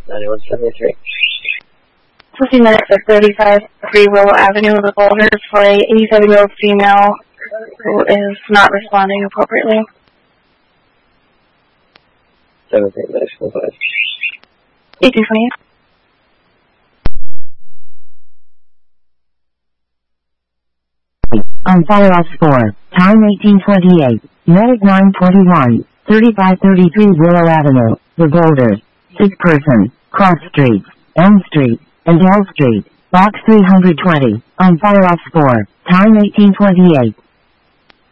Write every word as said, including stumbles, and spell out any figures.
ninety-one seventy-three. fifteen minutes at thirty-five Free Willow Avenue, The Boulder, for a eighty-seven-year-old female who is not responding appropriately. seventeen minutes, twenty-five. eighteen twenty-eight. On follow-up score, time eighteen twenty-eight, medic nine twenty-one, thirty-five thirty-three Willow Avenue, The Boulder, sick person, Cross Street, Elm Street, and L Street, box three hundred twenty, on follow-up score, time eighteen twenty-eight.